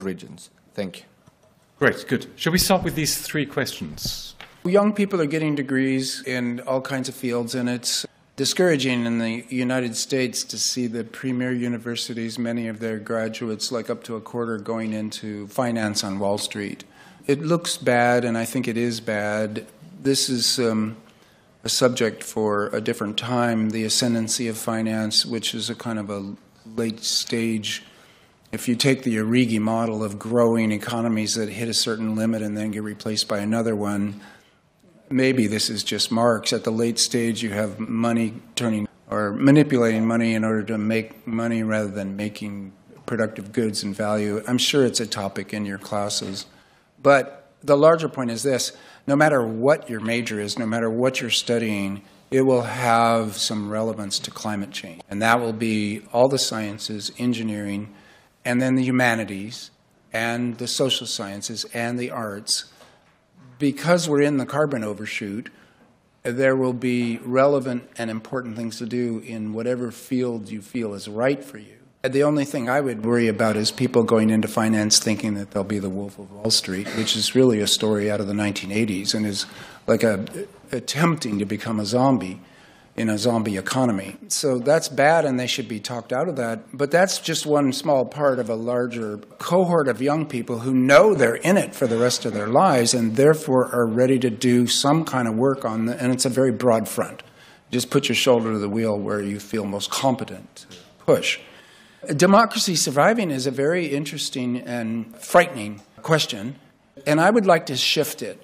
regions. Thank you. Great, good. Shall we start with these three questions? Young people are getting degrees in all kinds of fields, and it's discouraging in the United States to see the premier universities, many of their graduates, like up to a quarter, going into finance on Wall Street. It looks bad, and I think it is bad. This is a subject for a different time, the ascendancy of finance, which is a kind of a late stage. If you take the Arrighi model of growing economies that hit a certain limit and then get replaced by another one, maybe this is just Marx. At the late stage, you have money turning or manipulating money in order to make money rather than making productive goods and value. I'm sure it's a topic in your classes. But the larger point is this. No matter what your major is, no matter what you're studying, it will have some relevance to climate change. And that will be all the sciences, engineering, and then the humanities, and the social sciences, and the arts. Because we're in the carbon overshoot, there will be relevant and important things to do in whatever field you feel is right for you. The only thing I would worry about is people going into finance thinking that they'll be the Wolf of Wall Street, which is really a story out of the 1980s and is like attempting to become a zombie in a zombie economy. So that's bad, and they should be talked out of that. But that's just one small part of a larger cohort of young people who know they're in it for the rest of their lives and therefore are ready to do some kind of work on it, and it's a very broad front. Just put your shoulder to the wheel where you feel most competent to push. Democracy surviving is a very interesting and frightening question, and I would like to shift it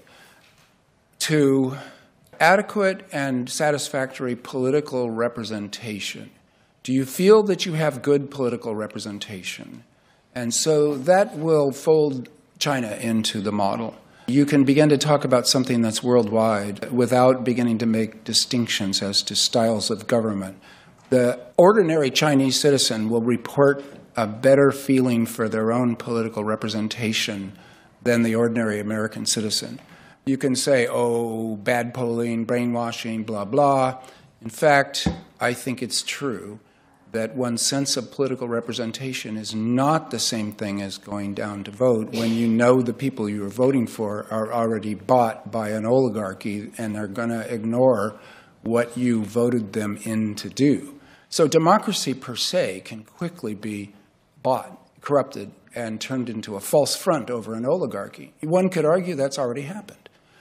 to adequate and satisfactory political representation. Do you feel that you have good political representation? And so that will fold China into the model. You can begin to talk about something that's worldwide without beginning to make distinctions as to styles of government. The ordinary Chinese citizen will report a better feeling for their own political representation than the ordinary American citizen. You can say, oh, bad polling, brainwashing, blah, blah. In fact, I think it's true that one's sense of political representation is not the same thing as going down to vote when you know the people you are voting for are already bought by an oligarchy and are going to ignore what you voted them in to do. So democracy per se can quickly be bought, corrupted, and turned into a false front over an oligarchy. One could argue that's already happened.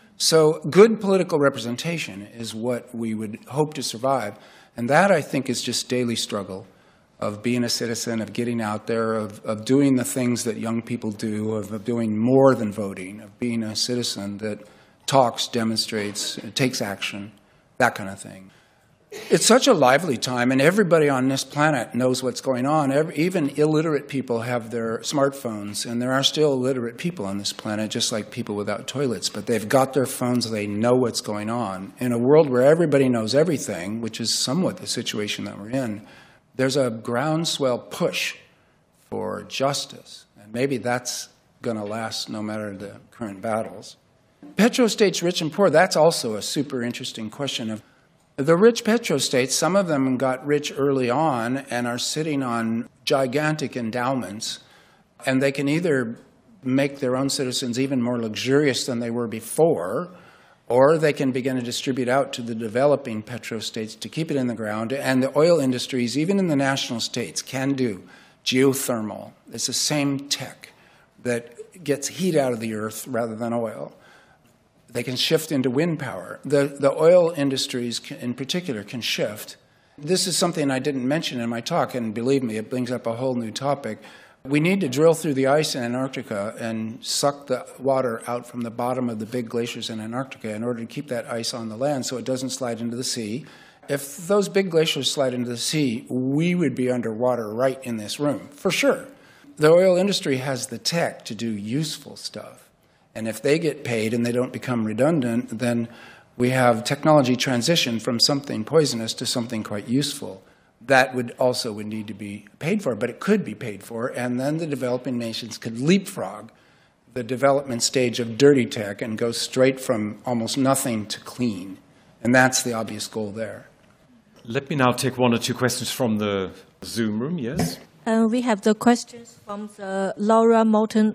So good political representation is what we would hope to survive. And that, I think, is just daily struggle of being a citizen, of getting out there, of doing the things that young people do, of doing more than voting, of being a citizen that talks, demonstrates, takes action, that kind of thing. It's such a lively time, and everybody on this planet knows what's going on. Even illiterate people have their smartphones, and there are still illiterate people on this planet, just like people without toilets. But they've got their phones, they know what's going on. In a world where everybody knows everything, which is somewhat the situation that we're in, there's a groundswell push for justice. And maybe that's going to last no matter the current battles. Petrostates, rich and poor, that's also a super interesting question of the rich petrostates. Some of them got rich early on and are sitting on gigantic endowments, and they can either make their own citizens even more luxurious than they were before, or they can begin to distribute out to the developing petrostates to keep it in the ground. And the oil industries, even in the national states, can do geothermal. It's the same tech that gets heat out of the earth rather than oil. They can shift into wind power. The oil industries in particular can shift. This is something I didn't mention in my talk, and believe me, it brings up a whole new topic. We need to drill through the ice in Antarctica and suck the water out from the bottom of the big glaciers in Antarctica in order to keep that ice on the land so it doesn't slide into the sea. If those big glaciers slide into the sea, we would be underwater right in this room, for sure. The oil industry has the tech to do useful stuff. And if they get paid and they don't become redundant, then we have technology transition from something poisonous to something quite useful. That would need to be paid for, but it could be paid for, and then the developing nations could leapfrog the development stage of dirty tech and go straight from almost nothing to clean. And that's the obvious goal there. Let me now take one or two questions from the Zoom room, yes? We have the questions from the Laura Moulton